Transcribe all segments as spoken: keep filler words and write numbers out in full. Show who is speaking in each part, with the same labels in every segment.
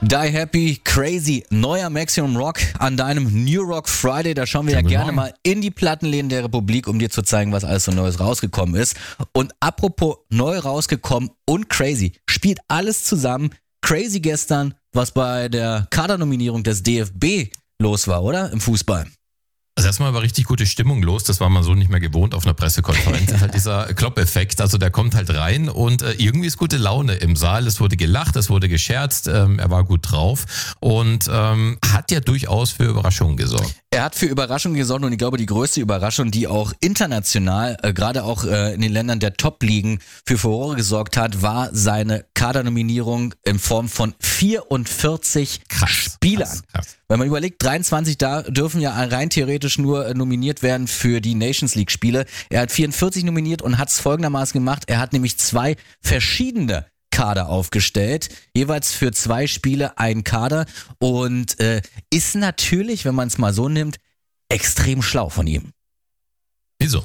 Speaker 1: Die Happy, Crazy, neuer Maximum Rock an deinem New Rock Friday. Da schauen wir ja gerne mal in die Plattenläden der Republik, um dir zu zeigen, was alles so Neues rausgekommen ist. Und apropos neu rausgekommen und crazy, spielt alles zusammen. Crazy gestern, was bei der Kadernominierung des D F B los war, oder? Im Fußball.
Speaker 2: Also erstmal war richtig gute Stimmung los, das war man so nicht mehr gewohnt auf einer Pressekonferenz. Das ist halt dieser Klopp-Effekt, also der kommt halt rein und äh, irgendwie ist gute Laune im Saal. Es wurde gelacht, es wurde gescherzt, ähm, er war gut drauf und ähm, hat ja durchaus für Überraschungen gesorgt.
Speaker 1: Er hat für Überraschungen gesorgt und ich glaube, die größte Überraschung, die auch international, äh, gerade auch äh, in den Ländern der Top-Ligen für Furore gesorgt hat, war seine Kadernominierung in Form von vierundvierzig krass, Spielern. Krass, krass. Wenn man überlegt, dreiundzwanzig da dürfen ja rein theoretisch nur äh, nominiert werden für die Nations League-Spiele. Er hat vierundvierzig nominiert und hat es folgendermaßen gemacht. Er hat nämlich zwei verschiedene Kader aufgestellt, jeweils für zwei Spiele ein Kader und äh, ist natürlich, wenn man es mal so nimmt, extrem schlau von ihm.
Speaker 2: Wieso?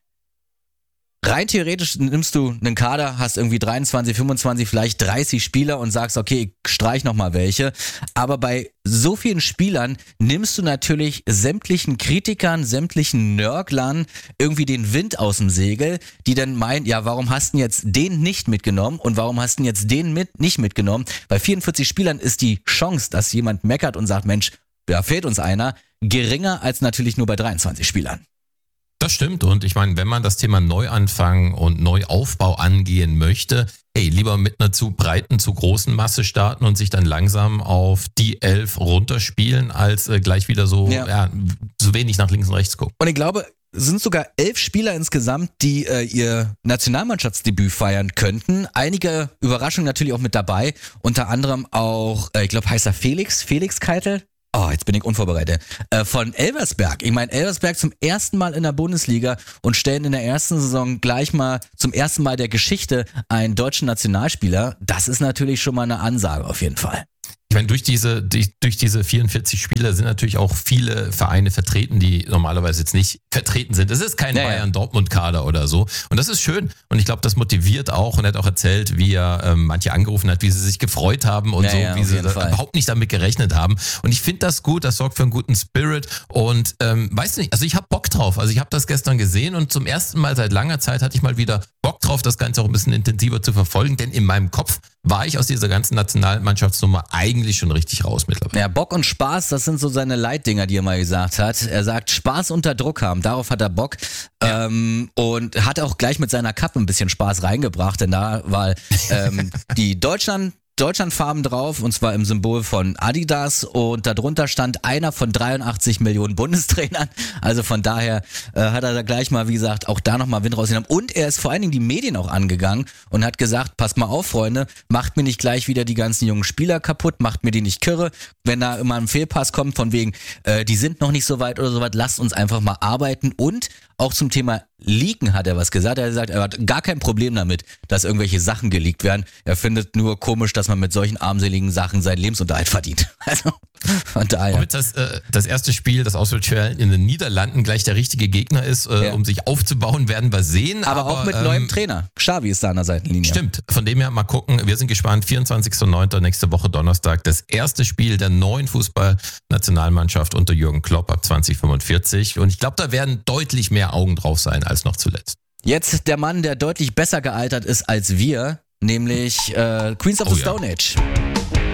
Speaker 1: Rein theoretisch nimmst du einen Kader, hast irgendwie dreiundzwanzig, fünfundzwanzig, vielleicht dreißig Spieler und sagst, okay, ich streich nochmal welche. Aber bei so vielen Spielern nimmst du natürlich sämtlichen Kritikern, sämtlichen Nörglern irgendwie den Wind aus dem Segel, die dann meinen, ja, warum hast du jetzt den nicht mitgenommen und warum hast du jetzt den mit nicht mitgenommen? Bei vierundvierzig Spielern ist die Chance, dass jemand meckert und sagt, Mensch, da fehlt uns einer, geringer als natürlich nur bei dreiundzwanzig Spielern.
Speaker 2: Das stimmt und ich meine, wenn man das Thema Neuanfang und Neuaufbau angehen möchte, hey, lieber mit einer zu breiten, zu großen Masse starten und sich dann langsam auf die elf runterspielen, als äh, gleich wieder so, ja. ja, so wenig nach links und rechts gucken.
Speaker 1: Und ich glaube, es sind sogar elf Spieler insgesamt, die äh, ihr Nationalmannschaftsdebüt feiern könnten. Einige Überraschungen natürlich auch mit dabei, unter anderem auch, äh, ich glaube, heißt er Felix, Felix Keitel? Oh, jetzt bin ich unvorbereitet. Äh, von Elversberg. Ich meine, Elversberg zum ersten Mal in der Bundesliga und stellen in der ersten Saison gleich mal zum ersten Mal der Geschichte einen deutschen Nationalspieler. Das ist natürlich schon mal eine Ansage auf jeden Fall.
Speaker 2: Ich meine, durch diese, durch, durch diese vierundvierzig Spieler sind natürlich auch viele Vereine vertreten, die normalerweise jetzt nicht vertreten sind. Es ist kein ja, Bayern-Dortmund-Kader oder so. Und das ist schön. Und ich glaube, das motiviert auch. Und er hat auch erzählt, wie er ähm, manche angerufen hat, wie sie sich gefreut haben und ja, so, ja, wie sie da überhaupt nicht damit gerechnet haben. Und ich finde das gut. Das sorgt für einen guten Spirit. Und ähm, weißt du nicht, also ich habe Bock drauf. Also ich habe das gestern gesehen und zum ersten Mal seit langer Zeit hatte ich mal wieder Bock drauf, das Ganze auch ein bisschen intensiver zu verfolgen. Denn in meinem Kopf war ich aus dieser ganzen Nationalmannschaftsnummer eigentlich schon richtig raus mittlerweile.
Speaker 1: Ja, Bock und Spaß, das sind so seine Leitdinger, die er mal gesagt hat. Er sagt, Spaß unter Druck haben, darauf hat er Bock. Ja. Ähm, und hat auch gleich mit seiner Kappe ein bisschen Spaß reingebracht, denn da war ähm, die Deutschland Deutschlandfarben drauf und zwar im Symbol von Adidas und darunter stand einer von dreiundachtzig Millionen Bundestrainern. Also von daher äh, hat er da gleich mal, wie gesagt, auch da nochmal Wind rausgenommen. Und er ist vor allen Dingen die Medien auch angegangen und hat gesagt, passt mal auf, Freunde, macht mir nicht gleich wieder die ganzen jungen Spieler kaputt, macht mir die nicht kirre. Wenn da immer ein Fehlpass kommt von wegen, äh, die sind noch nicht so weit oder so weit, lasst uns einfach mal arbeiten. Und auch zum Thema Leaken hat er was gesagt. Er hat gesagt, er hat gar kein Problem damit, dass irgendwelche Sachen geleakt werden. Er findet nur komisch, dass man mit solchen armseligen Sachen seinen Lebensunterhalt verdient. Also von daher.
Speaker 2: Damit das, äh, das erste Spiel, das Auswärtsspiel in den Niederlanden gleich der richtige Gegner ist, äh, ja. um sich aufzubauen, werden wir sehen.
Speaker 1: Aber, aber auch mit ähm, neuem Trainer. Xavi ist da an der Seitenlinie.
Speaker 2: Stimmt. Von dem her mal gucken. Wir sind gespannt. vierundzwanzigster neunter nächste Woche Donnerstag. Das erste Spiel der neuen Fußballnationalmannschaft unter Jürgen Klopp ab zwanzig fünfundvierzig. Und ich glaube, da werden deutlich mehr Augen drauf sein als noch zuletzt.
Speaker 1: Jetzt der Mann, der deutlich besser gealtert ist als wir, nämlich äh, Queens of oh, the Stone Age. Ja.